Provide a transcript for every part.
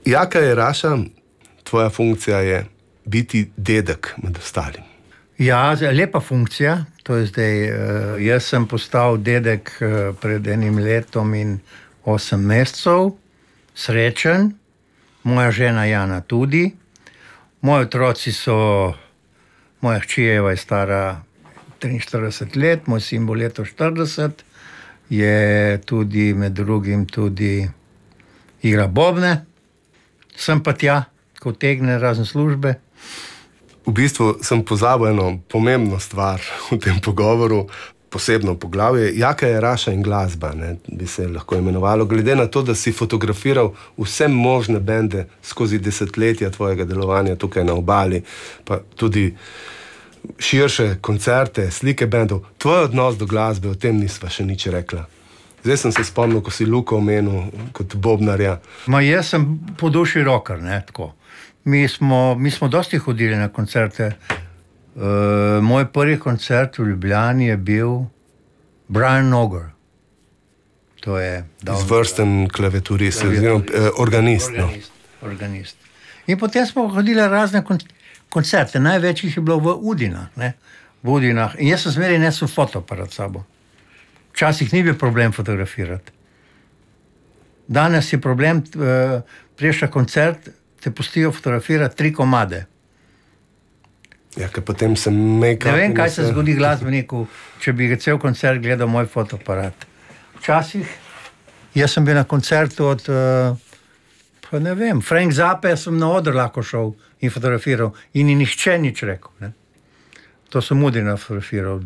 Jaka je, Raša, tvoja funkcija je biti dedek med ostalim? Ja, lepa funkcija. To je zdaj, jaz sem postal dedek pred 1 letom in 8 mesecev, srečen, moja žena Jana tudi. Moji otroci moja hčijeva je stara 43 let, moj sin bo leto 40, je tudi med drugim tudi igra bobne, sem pa tja, ko tegne razne službe. V bistvu sem pozabil eno pomembno stvar v tem pogovoru, posebno poglavje. Jaka je Raša in glasba, ne, bi se lahko imenovalo, glede na to, da si fotografiral vse možne bende skozi desetletja tvojega delovanja tukaj na Obali, pa tudi širše koncerte, slike bendov. Tvoj odnos do glasbe, o tem nisva še nič rekla. Zdaj sem se spomnil, ko si Luko omenil kot bobnarja. Jaz sem po duši rocker, ne, tako. Mi smo dosti hodili na koncerte. Moj prvi koncert v Ljubljani je bil Brian Auger. To je izvrsten klaviaturist, organist. Organist. In potem smo hodili razne koncerte. Največ jih je bilo v Udinah. V Udinah. In jaz sem zmeraj nesel fotoaparat s sabo. Včasih ni bil problem fotografirati. Danes je problem, priješ na koncert, te pustijo fotografirati 3 komade. Ja, ker potem se make-up... Ne vem, kaj se zgodi glasbeniku, če bi ga cel koncert gledal moj fotoaparat. Včasih, jaz sem bil na koncertu od, pa ne vem, Frank Zappa, sem na oder lahko šel in fotografiral in ni nihče nič rekel. Ne? To sem v Udinah fotografiral.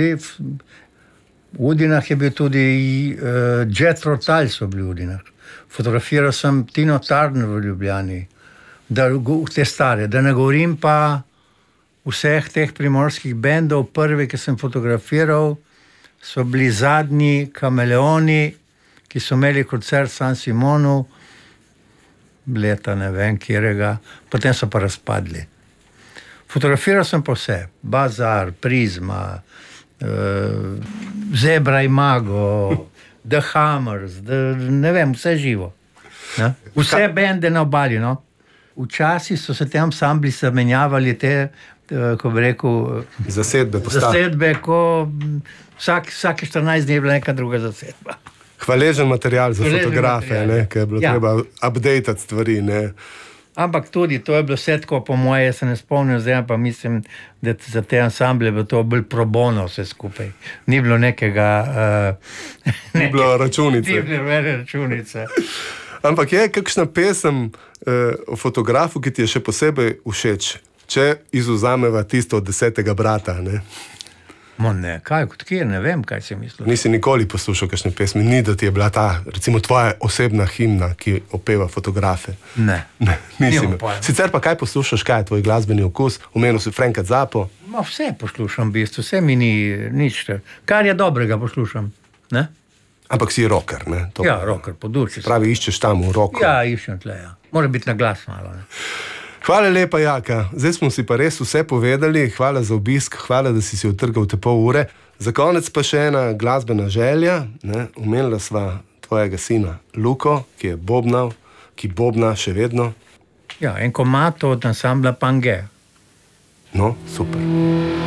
V Udinah je bil tudi Jethro Tull so bili v Udinah. Fotografiral sem Tino Turner v Ljubljani. Te stare, da ne govorim pa vseh teh primorskih bendov. Prvi, ki sem fotografiral, so bili zadnji Kameleoni, ki so imeli koncert San Simonu, leta ne vem kjerega, potem so pa razpadli. Fotografiral sem pa vse, Bazar, Prizma, Zebra Imago, The Hammers, ne vem, vse živo. Ne? Vse bende na Obali, no. Včasih so se te ansambli zamenjavali te, ko bi rekel... Zasedbe, ko vsake 14 dni je bila neka druga zasedba. Hvaležen material za fotografe, ker je bilo treba updatati stvari, ne. Ampak tudi, to je bilo vse tako, po moje, se ne spomnim zdaj, pa mislim, da za te ansamble je bilo to bolj pro bono vse skupaj. Ni bilo nekega... Ni bilo računice. Ni bilo računice. Ampak je kakšna pesem o fotografu, ki ti je še posebej všeč, če izvzameva tisto od 10. brata, ne? Ne, kaj, kot kje, ne vem, kaj si mislil. Nisi nikoli poslušal kakšne pesmi, ni da ti je bila ta, recimo, tvoja osebna himna, ki opeva fotografe? Ne. Nisi imel. Sicer pa kaj poslušaš, kaj je tvoj glasbeni okus? Omenil si Franka Zappo? Vse poslušam, v bistvu, vse mi ni nič. Kar je dobrega poslušam, ne? Ampak si rocker, ne? Ja, rocker, po duši. Pravi, iščeš tam v roku. Ja, iščem tle, ja. Mora biti na glas malo, ne? Hvala lepa, Jaka. Zdaj smo si pa res vse povedali. Hvala za obisk, hvala, da si utrgal te pol ure. Za konec pa še ena glasbena želja. Omenila sva tvojega sina Luko, ki je bobnal, ki bobna še vedno. Ja, en komad od ansambla Pangea. No, super.